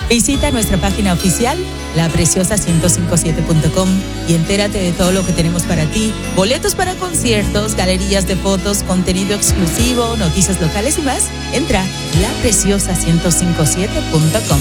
Visita nuestra página oficial, lapreciosa1057.com, y entérate de todo lo que tenemos para ti: boletos para conciertos, galerías de fotos, contenido exclusivo, noticias locales y más. Entra lapreciosa1057.com.